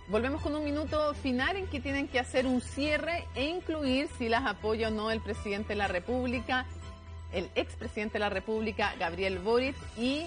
Volvemos con un minuto final en que tienen que hacer un cierre e incluir si las apoya o no el presidente de la República, el expresidente de la República, Gabriel Boric, y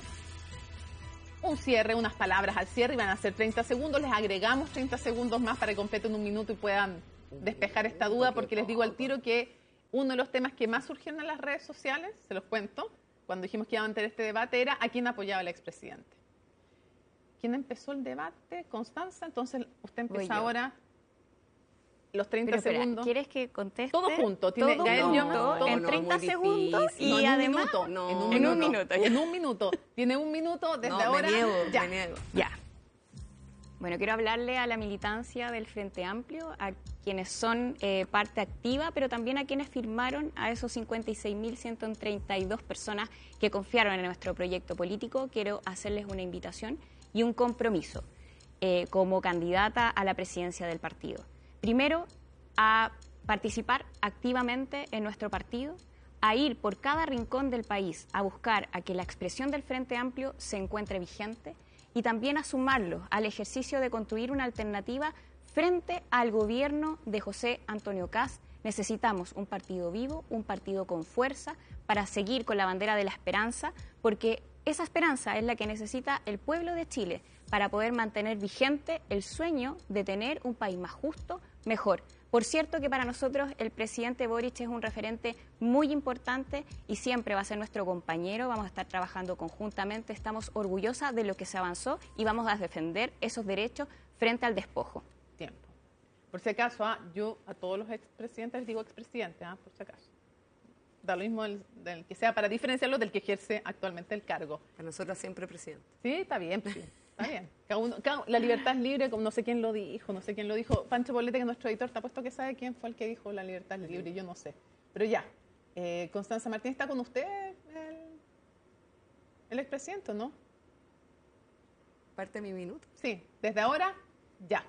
un cierre, unas palabras al cierre, y van a ser 30 segundos. Les agregamos 30 segundos más para que completen un minuto y puedan despejar esta duda, porque les digo al tiro que uno de los temas que más surgieron en las redes sociales, se los cuento, cuando dijimos que iban a tener este debate, era a quién apoyaba el expresidente. ¿Quién empezó el debate? Constanza. Entonces, usted empieza ahora los 30 Pero, segundos. ¿Quieres que conteste? Todo junto. Tiene todo Gael junto, en 30 segundos y en además... En un minuto. Tiene un minuto desde ahora. Me niego. Ya. Bueno, quiero hablarle a la militancia del Frente Amplio, a quienes son parte activa, pero también a quienes firmaron, a esos 56.132 personas que confiaron en nuestro proyecto político. Quiero hacerles una invitación y un compromiso como candidata a la presidencia del partido. Primero, a participar activamente en nuestro partido, a ir por cada rincón del país a buscar a que la expresión del Frente Amplio se encuentre vigente, y también a sumarlo al ejercicio de construir una alternativa frente al gobierno de José Antonio Kast. Necesitamos un partido vivo, un partido con fuerza para seguir con la bandera de la esperanza, porque esa esperanza es la que necesita el pueblo de Chile para poder mantener vigente el sueño de tener un país más justo, mejor. Por cierto que para nosotros el presidente Boric es un referente muy importante y siempre va a ser nuestro compañero. Vamos a estar trabajando conjuntamente, estamos orgullosas de lo que se avanzó y vamos a defender esos derechos frente al despojo. Tiempo. Por si acaso, yo a todos los expresidentes les digo expresidente, por si acaso. Da lo mismo del que sea, para diferenciarlo del que ejerce actualmente el cargo. Para nosotros siempre presidente. Sí, está bien, sí. Está bien. La libertad es libre, como no sé quién lo dijo. Pancho Poblete, que es nuestro editor, te apuesto que sabe quién fue el que dijo la libertad es libre, yo no sé. Pero ya, Constanza Martínez, ¿está con usted el expresidente o no? ¿Parte de mi minuto? Sí, desde ahora, ya.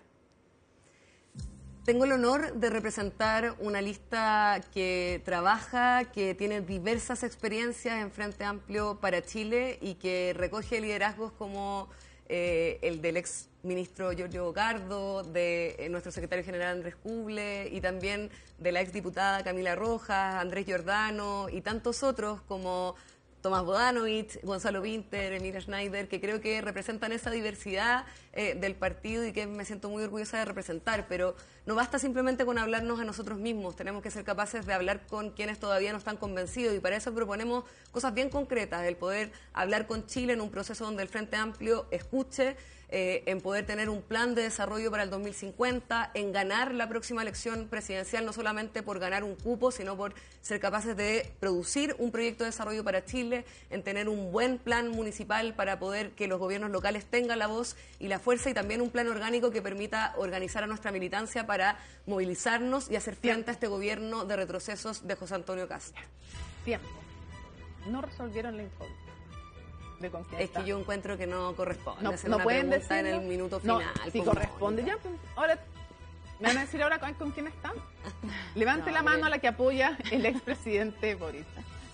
Tengo el honor de representar una lista que trabaja, que tiene diversas experiencias en Frente Amplio para Chile y que recoge liderazgos como el del ex ministro Giorgio Bocardo, de nuestro secretario general Andrés Cuble y también de la ex diputada Camila Rojas, Andrés Giordano y tantos otros como Tomás Bodanovich, Gonzalo Winter, Emilia Schneider, que creo que representan esa diversidad del partido y que me siento muy orgullosa de representar, pero no basta simplemente con hablarnos a nosotros mismos, tenemos que ser capaces de hablar con quienes todavía no están convencidos y para eso proponemos cosas bien concretas, el poder hablar con Chile en un proceso donde el Frente Amplio escuche, en poder tener un plan de desarrollo para el 2050, en ganar la próxima elección presidencial, no solamente por ganar un cupo, sino por ser capaces de producir un proyecto de desarrollo para Chile, en tener un buen plan municipal para poder que los gobiernos locales tengan la voz y la fuerza y también un plan orgánico que permita organizar a nuestra militancia para movilizarnos y hacer frente a este gobierno de retrocesos de José Antonio Kast. Tiempo. No resolvieron la incógnita. Es que yo encuentro que no corresponde hacer no una pueden pregunta decirlo en el minuto final. No, si corresponde. Ya, pues, ahora, ¿me van a decir ahora con quién están? Levante la mano a la que apoya el expresidente Boric.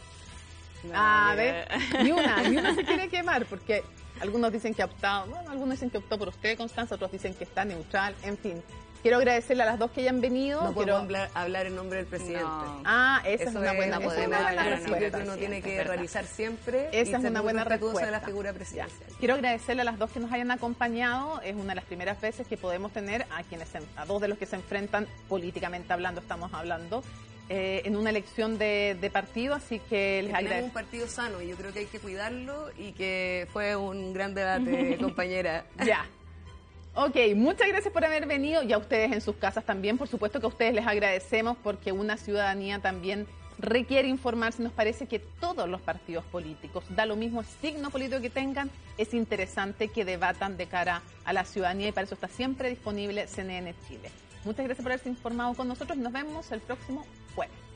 A ver, ni una se quiere quemar, porque algunos dicen que ha optado, algunos dicen que optó por usted, Constanza, otros dicen que está neutral, en fin. Quiero agradecerle a las dos que hayan venido. No puedo hablar en nombre del presidente. No. Esa es una buena respuesta. Que uno tiene que realizar siempre. Esa es una buena respuesta de la figura presidencial. Quiero agradecerle a las dos que nos hayan acompañado. Es una de las primeras veces que podemos tener a dos de los que se enfrentan políticamente hablando, estamos hablando, en una elección de partido, así que les agradezco. Tenemos un partido sano y yo creo que hay que cuidarlo y que fue un gran debate, compañera. Ya. Ok, muchas gracias por haber venido y a ustedes en sus casas también. Por supuesto que a ustedes les agradecemos porque una ciudadanía también requiere informarse. Nos parece que todos los partidos políticos, da lo mismo el signo político que tengan, es interesante que debatan de cara a la ciudadanía y para eso está siempre disponible CNN Chile. Muchas gracias por haberse informado con nosotros y nos vemos el próximo jueves.